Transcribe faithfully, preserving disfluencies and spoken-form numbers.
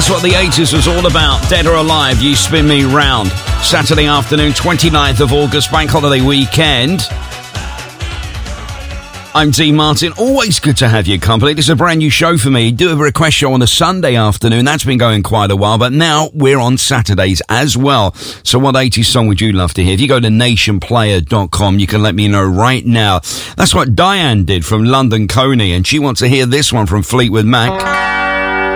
That's what the eighties was all about. Dead or Alive, You Spin Me Round. Saturday afternoon, twenty-ninth of August, bank holiday weekend. I'm Dean Martin. Always good to have your company. This is a brand new show for me. Do a request show on a Sunday afternoon. That's been going quite a while, but now we're on Saturdays as well. So what eighties song would you love to hear? If you go to nation player dot com, you can let me know right now. That's what Diane did from London Coney, and she wants to hear this one from Fleetwood Mac.